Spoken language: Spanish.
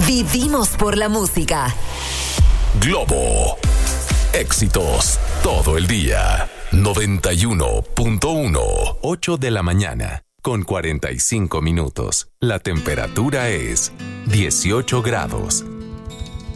Vivimos por la música. Globo. Éxitos todo el día. 91.1. 8 de la mañana, con 45 minutos. La temperatura es 18 grados.